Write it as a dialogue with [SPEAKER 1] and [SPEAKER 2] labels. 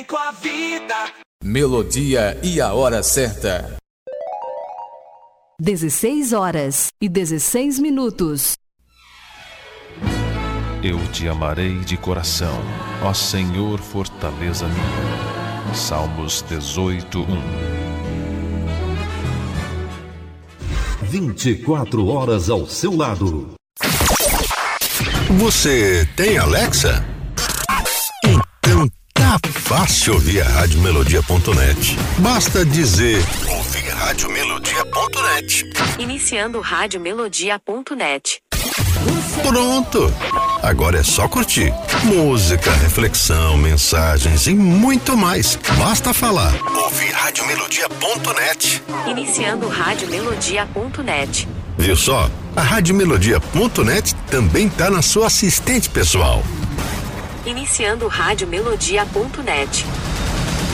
[SPEAKER 1] Com a vida.
[SPEAKER 2] Melodia e a hora certa.
[SPEAKER 3] 16h16.
[SPEAKER 4] Eu te amarei de coração, ó Senhor, fortaleza minha. Salmos 18:1.
[SPEAKER 5] 24 horas ao seu lado.
[SPEAKER 6] Você tem Alexa? Então tá fácil ouvir a Radiomelodia.net. Basta dizer ouvir Radiomelodia.net.
[SPEAKER 7] Iniciando Radiomelodia.net.
[SPEAKER 6] Pronto! Agora é só curtir. Música, reflexão, mensagens e muito mais. Basta falar. Ouvir Radiomelodia.net.
[SPEAKER 7] Iniciando Radiomelodia.net.
[SPEAKER 6] Viu só? A Radiomelodia.net também tá na sua assistente pessoal.
[SPEAKER 7] Iniciando Radiomelodia.net.